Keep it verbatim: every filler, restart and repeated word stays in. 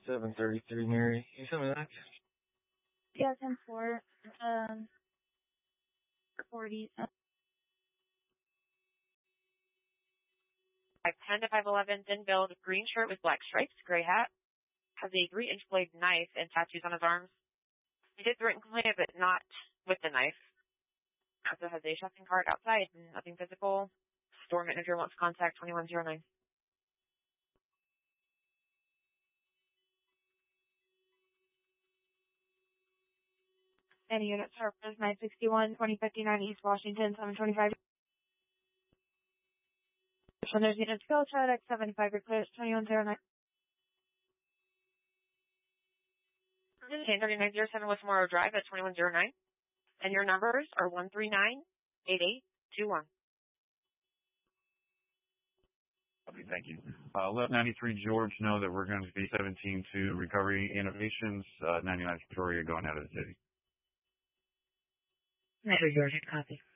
seven thirty-three, Mary. Can you send me that? Yeah, ten four. Um, forty. Uh, five ten to five eleven, thin build, green shirt with black stripes, gray hat, has a three inch blade knife and tattoos on his arms. He did the written complaint, but not with the knife. Also has a shopping cart outside, nothing physical. Store manager wants to contact twenty-one oh nine. Any unit service nine sixty-one, twenty fifty-nine East Washington, seven twenty-five. So there's units go to X seventy-five, replace twenty-one oh nine. This is thirty-nine oh seven West Morrow Drive at twenty-one oh nine. And your numbers are one three nine, eight eight two one. Okay, thank you. Uh, eleven ninety-three George, know that we're going to be seventeen to Recovery Innovations, uh, ninety-nine Victoria going out of the city. ninety-three George, copy.